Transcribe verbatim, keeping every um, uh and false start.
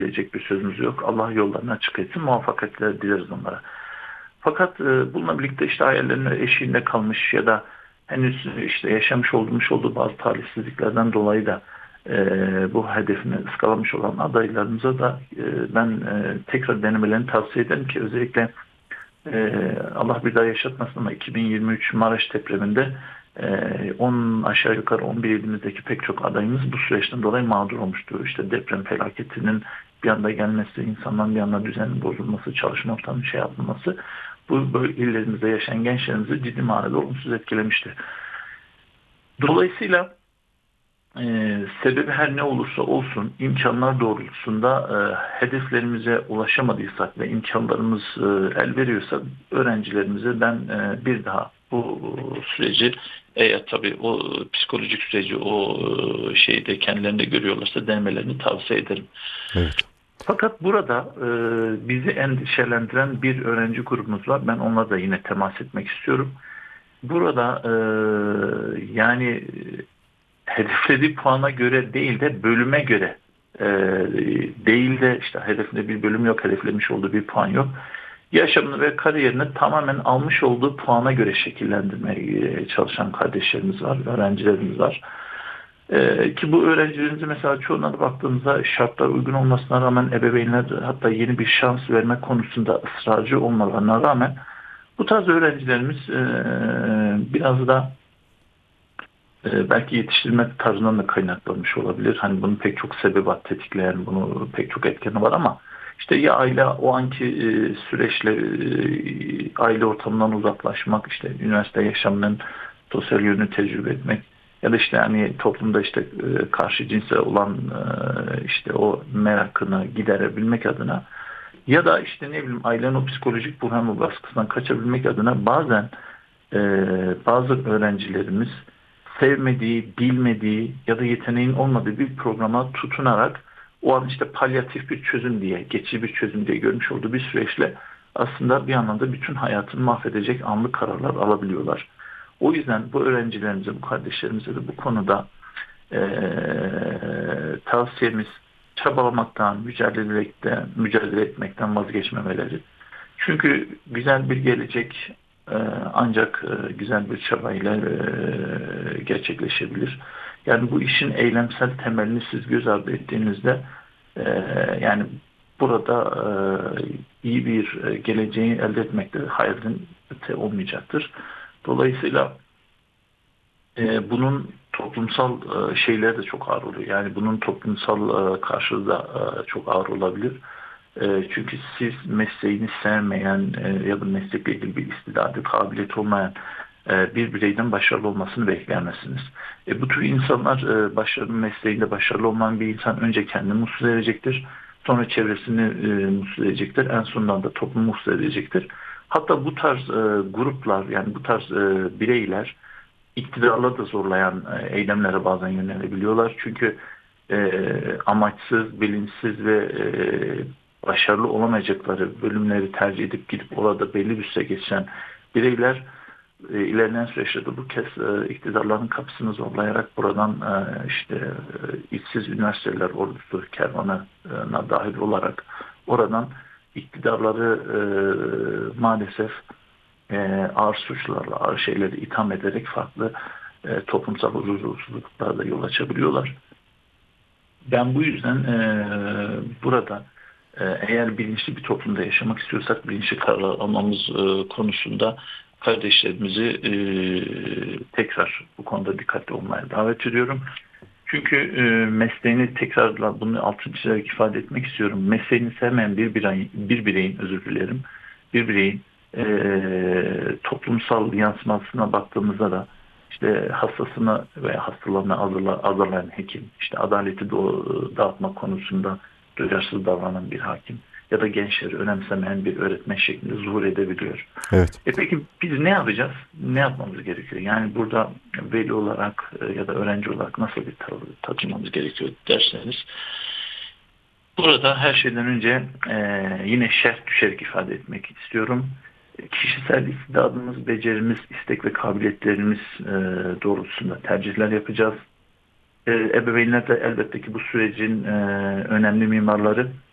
diyecek bir sözümüz yok. Allah yollarını açık etsin. Muvaffakiyetler dileriz onlara. Fakat e, bununla birlikte işte hayallerine eşiğinde kalmış ya da henüz işte yaşamış olduğumuz olduğu bazı talihsizliklerden dolayı da e, bu hedefini ıskalamış olan adaylarımıza da e, ben e, tekrar denemelerini tavsiye ederim ki özellikle e, Allah bir daha yaşatmasın ama iki bin yirmi üç Maraş depreminde on aşağı yukarı on bir ilimizdeki pek çok adayımız bu süreçten dolayı mağdur olmuştu. İşte deprem felaketinin bir anda gelmesi, insanların bir anda düzenin bozulması, çalışma ortamının şey yapılması bu böyle illerimizde yaşayan gençlerimizi ciddi manada olumsuz etkilemişti. Dolayısıyla e, sebebi her ne olursa olsun imkanlar doğrultusunda e, hedeflerimize ulaşamadıysak ve imkanlarımız e, el veriyorsa öğrencilerimize ben e, bir daha bu süreci eğer tabii o psikolojik süreci o e, şeyde kendilerinde görüyorlarsa denemelerini tavsiye ederim. Evet. Fakat burada e, bizi endişelendiren bir öğrenci grubumuz var. Ben onunla da yine temas etmek istiyorum. Burada e, yani hedeflediği puana göre değil de bölüme göre e, değil de işte hedefinde bir bölüm yok, hedeflemiş olduğu bir puan yok. Yaşamını ve kariyerini tamamen almış olduğu puana göre şekillendirmeye çalışan kardeşlerimiz var, öğrencilerimiz var. Ee, ki bu öğrencilerimize mesela çoğuna da baktığımızda şartlar uygun olmasına rağmen ebeveynler hatta yeni bir şans verme konusunda ısrarcı olmalarına rağmen bu tarz öğrencilerimiz e, biraz da e, belki yetiştirilme tarzından da kaynaklanmış olabilir. Hani bunun pek çok sebebi tetikleyen, bunu pek çok etkeni var ama işte ya aile o anki e, süreçle e, aile ortamından uzaklaşmak, işte üniversite yaşamının sosyal yönünü tecrübe etmek ya da işte hani toplumda işte e, karşı cinse olan e, işte o merakını giderebilmek adına ya da işte ne bileyim ailenin o psikolojik buhran ve baskısından kaçabilmek adına bazen e, bazı öğrencilerimiz sevmediği, bilmediği ya da yeteneğin olmadığı bir programa tutunarak o an işte palyatif bir çözüm diye, geçici bir çözüm diye görmüş olduğu bir süreçle aslında bir anlamda bütün hayatını mahvedecek anlık kararlar alabiliyorlar. O yüzden bu öğrencilerimize, bu kardeşlerimize de bu konuda eee tavsiyemiz çabalamaktan, mücadele, etmekten, mücadele etmekten vazgeçmemeleri. Çünkü güzel bir gelecek e, ancak e, güzel bir çabayla e, gerçekleşebilir. Yani bu işin eylemsel temelini siz göz ardı ettiğinizde e, yani burada e, iyi bir e, geleceği elde etmekte hayalin öte olmayacaktır. Dolayısıyla e, bunun toplumsal e, şeyleri de çok ağır oluyor. Yani bunun toplumsal e, karşılığı da e, çok ağır olabilir. E, çünkü siz mesleğini sevmeyen e, ya da meslekle ilgili bir istidadı, kabiliyeti olmayan e, bir bireyden başarılı olmasını bekleyemezsiniz. E, bu tür insanlar e, başarılı mesleğinde başarılı olmayan bir insan önce kendini mutsuz edecektir. Sonra çevresini e, mutsuz edecektir. En sonunda da toplumu mutsuz edecektir. Hatta bu tarz e, gruplar yani bu tarz e, bireyler iktidarla da zorlayan e, eylemlere bazen yönelebiliyorlar. Çünkü e, amaçsız, bilinçsiz ve e, başarılı olamayacakları bölümleri tercih edip gidip orada belli bir süre geçen bireyler e, ilerleyen süreçte de bu kez e, iktidarların kapısını zorlayarak buradan e, işte e, işsiz üniversiteler ordusu kervanına dahil olarak oradan iktidarları e, maalesef e, ağır suçlarla, ağır şeyleri itham ederek farklı e, toplumsal huzursuzluklara da yol açabiliyorlar. Ben bu yüzden e, burada e, eğer bilinçli bir toplumda yaşamak istiyorsak bilinçli karar almamız e, konusunda kardeşlerimizi e, tekrar bu konuda dikkatli olmaya davet ediyorum. Çünkü e, mesleğini tekrarla bunu altını çizerek ifade etmek istiyorum. Mesleğini sevmeyen bir bireyin, bir bireyin özür dilerim, bir bireyin e, toplumsal yansımasına baktığımızda da işte hastasını veya hastalarını azarlayan hekim, işte adaleti dağıtmak konusunda duyarsız davranan bir hakim ya da gençleri önemsemeyen bir öğretmen şeklinde zuhur edebiliyor. Evet. E peki biz ne yapacağız? Ne yapmamız gerekiyor? Yani burada veli olarak e, ya da öğrenci olarak nasıl bir tavır takınmamız gerekiyor derseniz burada her şeyden önce e, yine şerh düşerek ifade etmek istiyorum. Kişisel istidadımız, becerimiz, istek ve kabiliyetlerimiz e, doğrultusunda tercihler yapacağız. E, ebeveynler de elbette ki bu sürecin e, önemli mimarları.